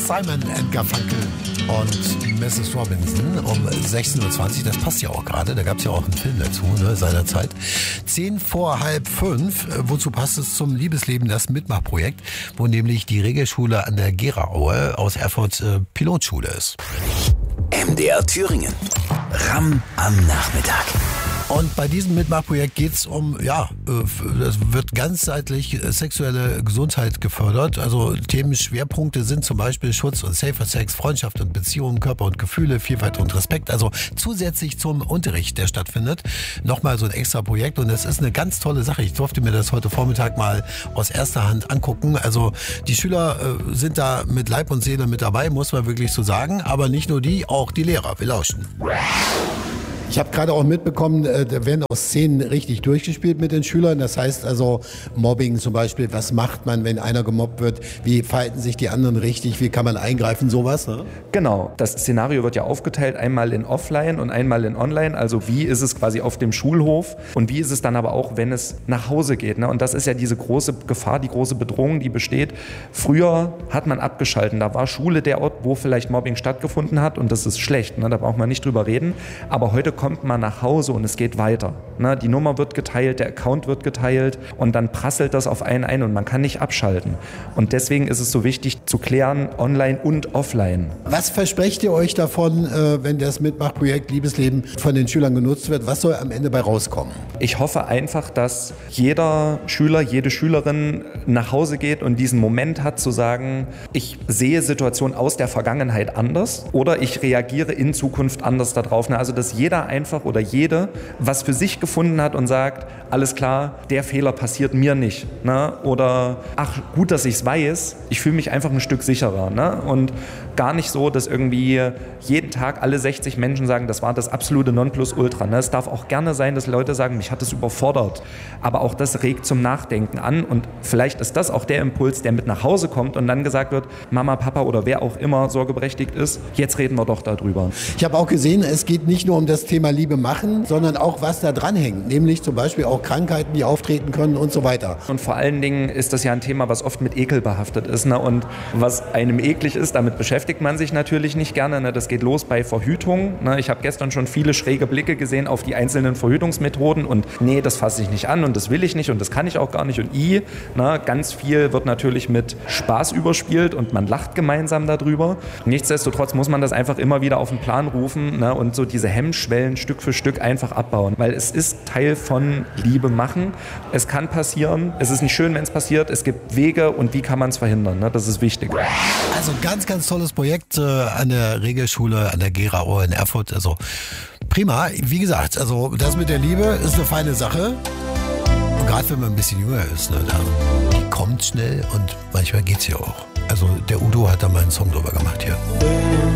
Simon & Garfunkel und Mrs. Robinson um 16.20 Uhr. Das passt ja auch gerade. Da gab es ja auch einen Film dazu, seinerzeit. 10 vor halb 5. Wozu passt es zum Liebesleben, das Mitmachprojekt, wo nämlich die Regelschule an der Gera-Aue aus Erfurt Pilotschule ist. MDR Thüringen. Ramm am Nachmittag. Und bei diesem Mitmachprojekt geht es um, das wird ganzheitlich sexuelle Gesundheit gefördert. Also Themenschwerpunkte sind zum Beispiel Schutz und safer Sex, Freundschaft und Beziehungen, Körper und Gefühle, Vielfalt und Respekt. Also zusätzlich zum Unterricht, der stattfindet, nochmal so ein extra Projekt. Und das ist eine ganz tolle Sache. Ich durfte mir das heute Vormittag mal aus erster Hand angucken. Also die Schüler sind da mit Leib und Seele mit dabei, muss man wirklich so sagen. Aber nicht nur die, auch die Lehrer. Wir lauschen. Ich habe gerade auch mitbekommen, da werden auch Szenen richtig durchgespielt mit den Schülern. Das heißt also Mobbing zum Beispiel, was macht man, wenn einer gemobbt wird? Wie verhalten sich die anderen richtig? Wie kann man eingreifen? Sowas, ne? Genau, das Szenario wird ja aufgeteilt, einmal in Offline und einmal in Online. Also wie ist es quasi auf dem Schulhof und wie ist es dann aber auch, wenn es nach Hause geht, ne? Und das ist ja diese große Gefahr, die große Bedrohung, die besteht. Früher hat man abgeschalten, da war Schule der Ort, wo vielleicht Mobbing stattgefunden hat und das ist schlecht, ne? Da braucht man nicht drüber reden. Aber heute kommt man nach Hause und es geht weiter. Ne? Die Nummer wird geteilt, der Account wird geteilt und dann prasselt das auf einen ein und man kann nicht abschalten. Und deswegen ist es so wichtig zu klären, online und offline. Was versprecht ihr euch davon, wenn das Mitmachprojekt Liebesleben von den Schülern genutzt wird? Was soll am Ende bei rauskommen? Ich hoffe einfach, dass jeder Schüler, jede Schülerin nach Hause geht und diesen Moment hat zu sagen, ich sehe Situationen aus der Vergangenheit anders oder ich reagiere in Zukunft anders darauf. Also dass jeder einfach oder jede was für sich gefunden hat und sagt, alles klar, der Fehler passiert mir nicht. Ne? Oder ach, gut, dass ich es weiß, ich fühle mich einfach ein Stück sicherer. Ne? Und gar nicht so, dass irgendwie jeden Tag alle 60 Menschen sagen, das war das absolute Nonplusultra. Ne? Es darf auch gerne sein, dass Leute sagen, mich hat das überfordert. Aber auch das regt zum Nachdenken an und vielleicht ist das auch der Impuls, der mit nach Hause kommt und dann gesagt wird, Mama, Papa oder wer auch immer sorgeberechtigt ist, jetzt reden wir doch darüber. Ich habe auch gesehen, es geht nicht nur um das Thema Liebe machen, sondern auch was da dran hängt, nämlich zum Beispiel auch Krankheiten, die auftreten können und so weiter. Und vor allen Dingen ist das ja ein Thema, was oft mit Ekel behaftet ist. Ne? Und was einem eklig ist, damit beschäftigt man sich natürlich nicht gerne. Ne? Das geht los bei Verhütung. Ne? Ich habe gestern schon viele schräge Blicke gesehen auf die einzelnen Verhütungsmethoden und nee, das fasse ich nicht an und das will ich nicht und das kann ich auch gar nicht und ne? Ganz viel wird natürlich mit Spaß überspielt und man lacht gemeinsam darüber. Nichtsdestotrotz muss man das einfach immer wieder auf den Plan rufen, ne? Und so diese Hemmschwellen Stück für Stück einfach abbauen, weil es ist Teil von Liebe machen. Es kann passieren, es ist nicht schön, wenn es passiert, es gibt Wege und wie kann man es verhindern, ne? Das ist wichtig. Also ganz, ganz tolles Projekt an der Regelschule, an der Gera-Aue in Erfurt, also prima. Wie gesagt, also das mit der Liebe ist eine feine Sache und gerade wenn man ein bisschen jünger ist, ne, die kommt schnell und manchmal geht's ja auch. Also der Udo hat da mal einen Song drüber gemacht hier.